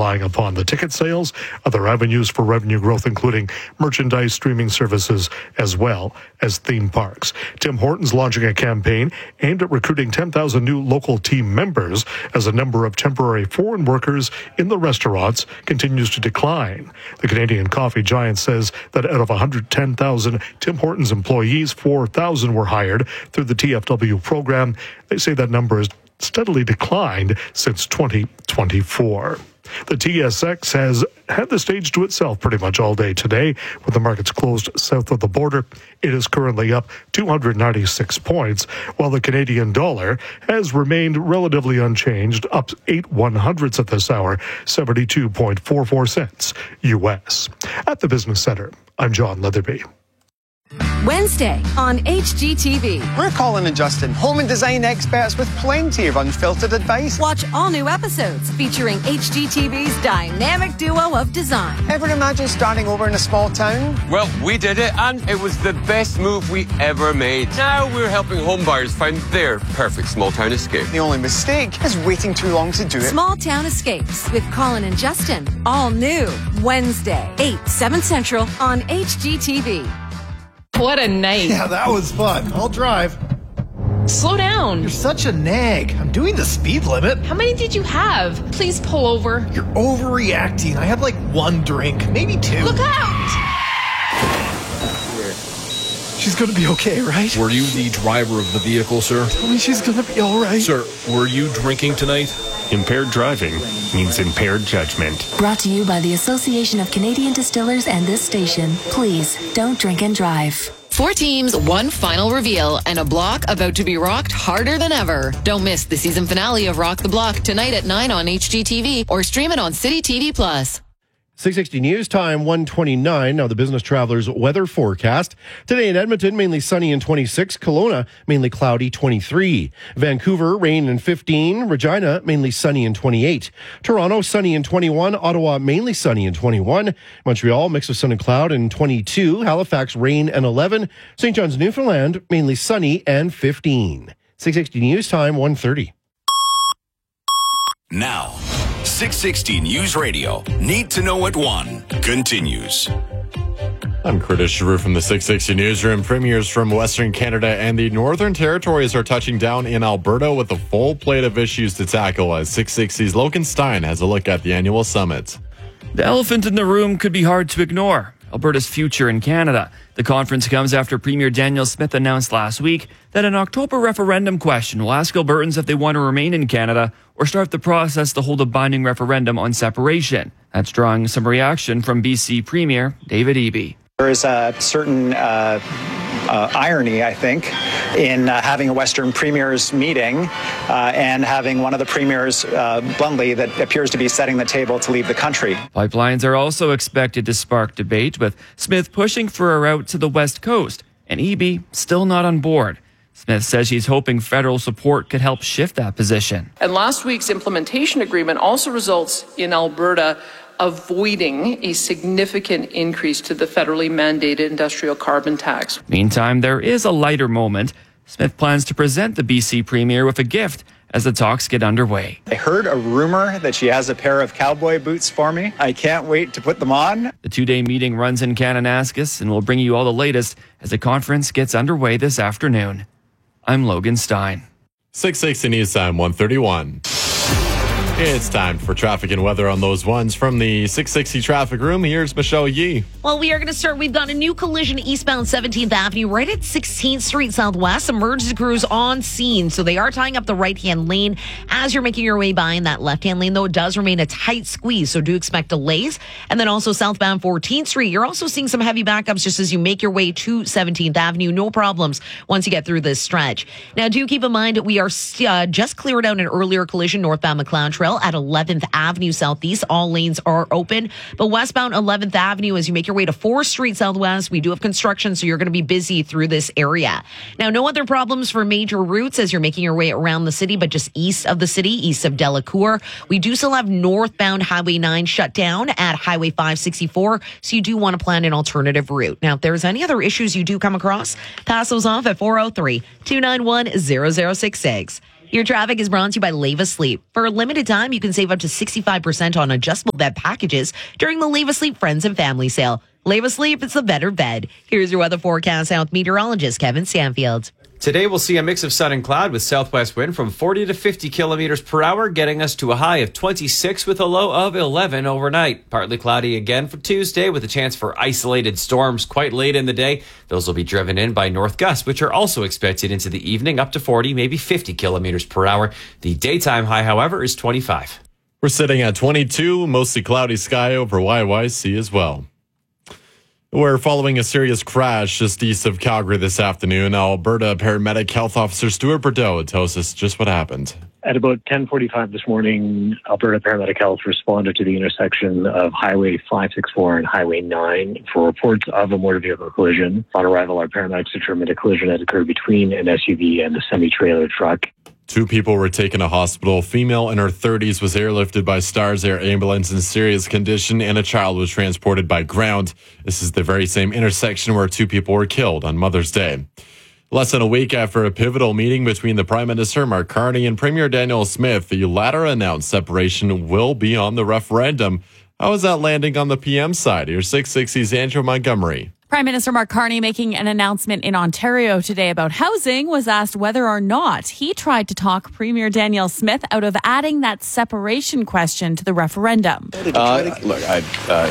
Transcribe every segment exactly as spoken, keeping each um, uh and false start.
relying upon the ticket sales, other avenues for revenue growth, including merchandise, streaming services, as well as theme parks. Tim Hortons launching a campaign aimed at recruiting ten thousand new local team members as the number of temporary foreign workers in the restaurants continues to decline. The Canadian coffee giant says that out of one hundred ten thousand Tim Hortons employees, four thousand were hired through the T F W program. They say that number has steadily declined since twenty twenty-four. The T S X has had the stage to itself pretty much all day today. With the markets closed south of the border, it is currently up two hundred ninety-six points, while the Canadian dollar has remained relatively unchanged, up eight one hundredths at this hour, seventy-two point four four cents U S. At the Business Center, I'm John Leatherby. Wednesday on H G T V. We're Colin and Justin, home and design experts with plenty of unfiltered advice. Watch all new episodes featuring H G T V's dynamic duo of design. Ever imagine starting over in a small town? Well, we did it, and it was the best move we ever made. Now we're helping home buyers find their perfect small town escape. The only mistake is waiting too long to do it. Small Town Escapes with Colin and Justin. All new Wednesday, eight, seven Central on H G T V. What a night. Yeah, that was fun. I'll drive. Slow down. You're such a nag. I'm doing the speed limit. How many did you have? Please pull over. You're overreacting. I had like one drink, maybe two. Look out! She's gonna be okay, right? Were you the driver of the vehicle, sir? Tell me she's gonna be all right. Sir, were you drinking tonight? Impaired driving means impaired judgment. Brought to you by the Association of Canadian Distillers and this station. Please, don't drink and drive. Four teams, one final reveal, and a block about to be rocked harder than ever. Don't miss the season finale of Rock the Block tonight at nine on H G T V or stream it on City T V Plus. six sixty News Time, one twenty-nine. Now the Business Traveler's weather forecast. Today in Edmonton, mainly sunny and twenty-six. Kelowna, mainly cloudy, twenty-three. Vancouver, rain and fifteen. Regina, mainly sunny and twenty-eight. Toronto, sunny and twenty-one. Ottawa, mainly sunny and twenty-one. Montreal, mix of sun and cloud and twenty-two. Halifax, rain and eleven. Saint John's, Newfoundland, mainly sunny and fifteen. six sixty News Time, one thirty. Now, six sixty News Radio. Need to know at one continues. I'm Curtis Giroux from the six sixty Newsroom. Premiers from Western Canada and the Northern Territories are touching down in Alberta with a full plate of issues to tackle as six sixty's Logan Stein has a look at the annual summit. The elephant in the room could be hard to ignore. Alberta's future in Canada. The conference comes after Premier Daniel Smith announced last week that an October referendum question will ask Albertans if they want to remain in Canada or start the process to hold a binding referendum on separation. That's drawing some reaction from B C Premier David Eby. There is a certain uh, uh, irony, I think, in uh, having a Western Premier's meeting uh, and having one of the premiers, uh, bluntly, that appears to be setting the table to leave the country. Pipelines are also expected to spark debate, with Smith pushing for a route to the West Coast and Eby still not on board. Smith says she's hoping federal support could help shift that position. And last week's implementation agreement also results in Alberta avoiding a significant increase to the federally mandated industrial carbon tax. Meantime, there is a lighter moment. Smith plans to present the B C Premier with a gift as the talks get underway. I heard a rumor that she has a pair of cowboy boots for me. I can't wait to put them on. The two-day meeting runs in Kananaskis and will bring you all the latest as the conference gets underway this afternoon. I'm Logan Stein. six sixty News Time, one thirty-one. It's time for traffic and weather on those ones. From the six sixty traffic room, here's Michelle Yee. Well, we are going to start. We've got a new collision eastbound seventeenth Avenue right at sixteenth Street Southwest. Emergency crews on scene, so they are tying up the right-hand lane as you're making your way by in that left-hand lane, though it does remain a tight squeeze, so do expect delays. And then also southbound fourteenth Street, you're also seeing some heavy backups just as you make your way to seventeenth Avenue. No problems once you get through this stretch. Now, do keep in mind we are uh, just cleared out an earlier collision northbound McLeod Trail at eleventh Avenue Southeast. All lanes are open, but westbound eleventh Avenue, as you make your way to fourth Street Southwest, we do have construction, so you're going to be busy through this area. Now, no other problems for major routes as you're making your way around the city, but just east of the city, east of Delacour. We do still have northbound Highway nine shut down at Highway five sixty-four, so you do want to plan an alternative route. Now, if there's any other issues you do come across, pass those off at four oh three, two nine one, zero zero six six. Your traffic is brought to you by Leva Sleep. For a limited time, you can save up to sixty-five percent on adjustable bed packages during the Leva Sleep Friends and Family Sale. Leva Sleep, it's a better bed. Here's your weather forecast out with meteorologist Kevin Stanfield. Today we'll see a mix of sun and cloud with southwest wind from forty to fifty kilometers per hour, getting us to a high of twenty-six with a low of eleven overnight. Partly cloudy again for Tuesday with a chance for isolated storms quite late in the day. Those will be driven in by north gusts, which are also expected into the evening up to forty, maybe fifty kilometers per hour. The daytime high, however, is twenty-five. We're sitting at twenty-two, mostly cloudy sky over Y Y C as well. We're following a serious crash just east of Calgary this afternoon. Alberta paramedic health officer Stuart Bordeaux tells us just what happened. At about ten forty-five this morning, Alberta Paramedic Health responded to the intersection of Highway five sixty-four and Highway nine for reports of a motor vehicle collision. On arrival, our paramedics determined a collision had occurred between an S U V and a semi-trailer truck. Two people were taken to hospital. Female in her thirties was airlifted by Stars Air ambulance in serious condition, and a child was transported by ground. This is the very same intersection where two people were killed on Mother's Day. Less than a week after a pivotal meeting between the Prime Minister Mark Carney and Premier Danielle Smith, the latter announced separation will be on the referendum. How is that landing on the P M side? Here's six sixty's Andrew Montgomery. Prime Minister Mark Carney, making an announcement in Ontario today about housing, was asked whether or not he tried to talk Premier Danielle Smith out of adding that separation question to the referendum. Uh, look, I,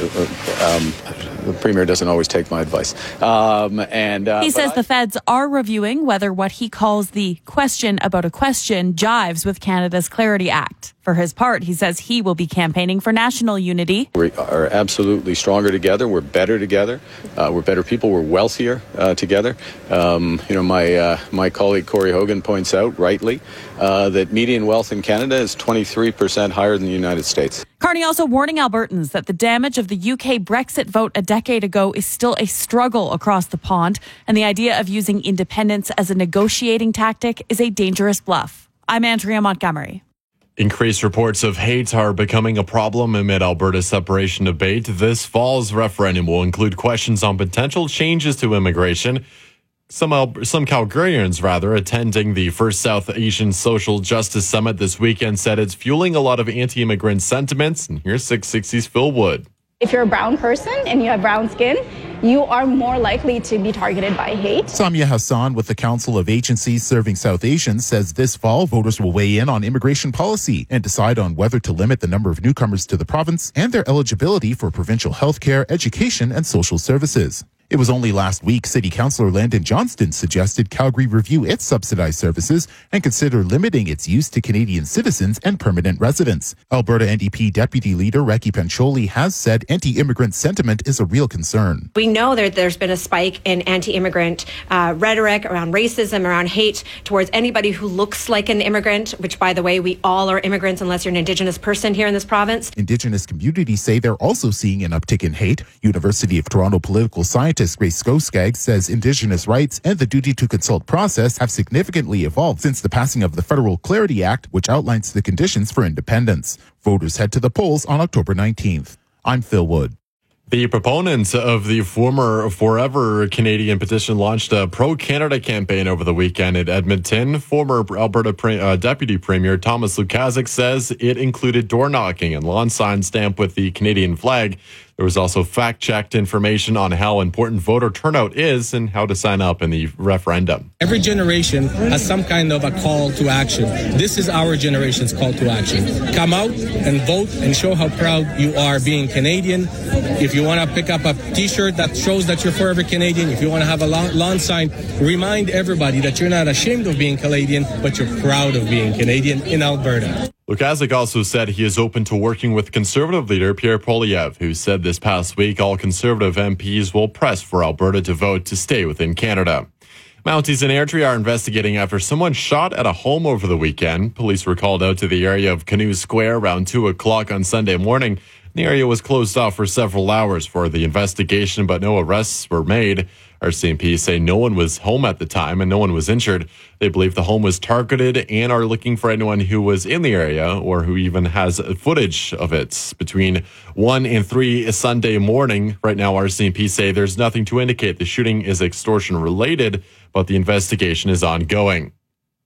uh, um, the Premier doesn't always take my advice. Um, and uh, He says I, the feds are reviewing whether what he calls the question about a question jives with Canada's Clarity Act. For his part, he says he will be campaigning for national unity. We are absolutely stronger together. We're better together. Uh, we're better people. We're wealthier uh, together. Um, you know, my uh, my colleague Corey Hogan points out rightly uh, that median wealth in Canada is twenty-three percent higher than the United States. Carney also warning Albertans that the damage of the U K Brexit vote a decade ago is still a struggle across the pond, and the idea of using independence as a negotiating tactic is a dangerous bluff. I'm Andrea Montgomery. Increased reports of hate are becoming a problem amid Alberta's separation debate. This fall's referendum will include questions on potential changes to immigration. Some Al- some Calgarians, rather, attending the first South Asian Social Justice Summit this weekend said it's fueling a lot of anti-immigrant sentiments. And here's six sixty's Phil Wood. If you're a brown person and you have brown skin, you are more likely to be targeted by hate. Samia Hassan with the Council of Agencies Serving South Asians says this fall voters will weigh in on immigration policy and decide on whether to limit the number of newcomers to the province and their eligibility for provincial health care, education, and social services. It was only last week City Councillor Landon Johnston suggested Calgary review its subsidized services and consider limiting its use to Canadian citizens and permanent residents. Alberta N D P Deputy Leader Recchi Pancholi has said anti-immigrant sentiment is a real concern. We know that there's been a spike in anti-immigrant uh, rhetoric around racism, around hate towards anybody who looks like an immigrant, which, by the way, we all are immigrants unless you're an Indigenous person here in this province. Indigenous communities say they're also seeing an uptick in hate. University of Toronto political scientist Grace Skoskag says Indigenous rights and the duty to consult process have significantly evolved since the passing of the Federal Clarity Act, which outlines the conditions for independence. Voters head to the polls on October nineteenth. I'm Phil Wood. The proponents of the former Forever Canadian petition launched a pro-Canada campaign over the weekend at Edmonton. Former Alberta pre- uh, Deputy Premier Thomas Lukaszuk says it included door knocking and lawn signs stamped with the Canadian flag. There was also fact-checked information on how important voter turnout is and how to sign up in the referendum. Every generation has some kind of a call to action. This is our generation's call to action. Come out and vote and show how proud you are being Canadian. If you want to pick up a T-shirt that shows that you're forever Canadian, if you want to have a lawn sign, remind everybody that you're not ashamed of being Canadian, but you're proud of being Canadian in Alberta. Lukaszuk also said he is open to working with Conservative leader Pierre Poilievre, who said this past week all Conservative M Ps will press for Alberta to vote to stay within Canada. Mounties and Airdrie are investigating after someone shot at a home over the weekend. Police were called out to the area of Canoe Square around two o'clock on Sunday morning. The area was closed off for several hours for the investigation, but no arrests were made. R C M P say no one was home at the time and no one was injured. They believe the home was targeted and are looking for anyone who was in the area or who even has footage of it. Between one and three Sunday morning, right now R C M P say there's nothing to indicate the shooting is extortion related, but the investigation is ongoing.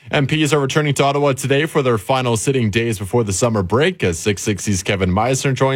M Ps are returning to Ottawa today for their final sitting days before the summer break as six sixty's Kevin Meisner joins